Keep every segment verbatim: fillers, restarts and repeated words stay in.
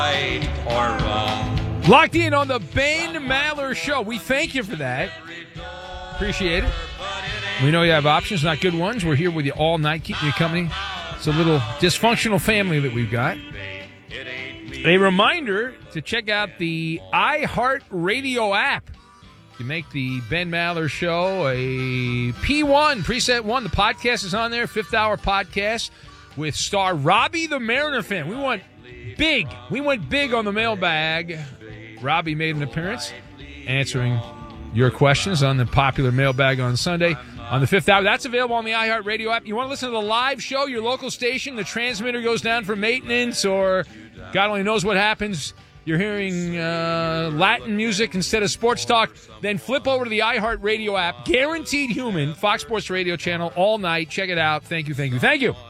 Right or wrong. Locked in on the Ben Maller Show. We thank you for that. Appreciate it. We know you have options, not good ones. We're here with you all night, keeping you company. It's a little dysfunctional family that we've got. A reminder to check out the iHeartRadio app. You make the Ben Maller Show a P one, preset one. The podcast is on there, fifth hour podcast with star Robbie the Mariner fan. We went big. We went big on the mailbag. Robbie made an appearance answering your questions on the popular mailbag on Sunday on the fifth hour. That's available on the iHeartRadio app. You want to listen to the live show, your local station, the transmitter goes down for maintenance, or God only knows what happens. You're hearing uh, Latin music instead of sports talk, then flip over to the iHeartRadio app. Guaranteed Human, Fox Sports Radio channel all night. Check it out. Thank you, thank you, thank you.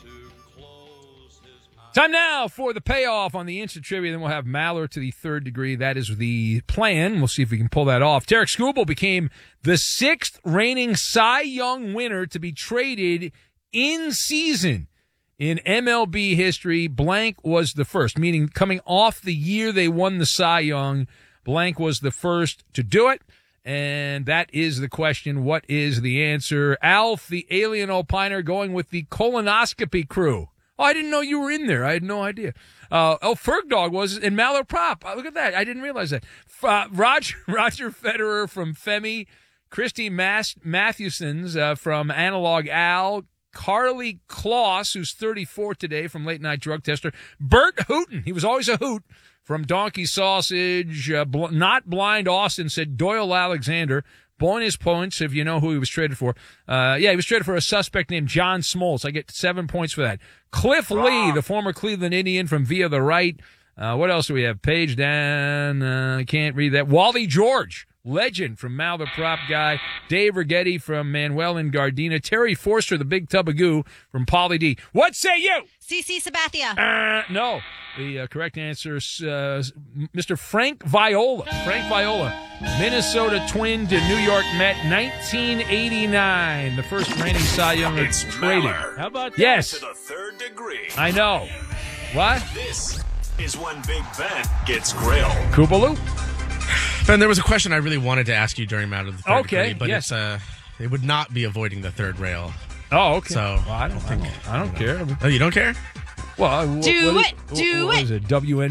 Time now for the payoff on the instant trivia. Then we'll have Maller to the third degree. That is the plan. We'll see if we can pull that off. Tarek Skubal became the sixth reigning Cy Young winner to be traded in season. In M L B history, blank was the first, meaning coming off the year they won the Cy Young, blank was the first to do it. And that is the question. What is the answer? Alf, the alien opiner, going with the colonoscopy crew. Oh, I didn't know you were in there. I had no idea. Uh, oh, Fergdog was in Maller Prop. Oh, look at that. I didn't realize that. Uh, Roger, Roger Federer from Femi, Christy Mas- Mathewson's uh, from Analog Al, Carly Kloss, who's thirty-four today from Late Night Drug Tester. Bert Hooten, he was always a hoot, from Donkey Sausage. Uh, bl- not Blind Austin said Doyle Alexander. Bonus points if you know who he was traded for. Uh, yeah, he was traded for a suspect named John Smoltz. I get seven points for that. Cliff Lee, the former Cleveland Indian from Via the Right. Uh, what else do we have? Page down. I uh, can't read that. Wally George. Legend from Mal the Prop Guy. Dave Rigetti from Manuel and Gardena. Terry Forster, the Big Tub of Goo from Pauly D. What say you? C C Sabathia. Uh, no. The uh, correct answer is uh, Mister Frank Viola. Frank Viola. Minnesota Twin to New York Met, nineteen eighty-nine. The first reigning Cy Young it's traded. Maller. How about that? Yes. To the third degree. I know. What? This is when Big Ben gets grilled. Koopaloo? Ben, there was a question I really wanted to ask you during Matter of the Third Okay, Degree, but yes. it's uh, it would not be avoiding the third rail. Oh, okay. So well, I don't think I don't, I don't care. Oh, you don't care? Well, Do what, it. What, Do what it. is it? W N